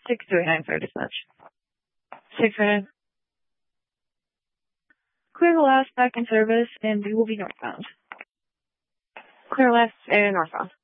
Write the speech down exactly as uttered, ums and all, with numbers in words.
six three nine for dispatch. six three nine. Clear the last back in service, and we will be northbound. Clear left and northbound.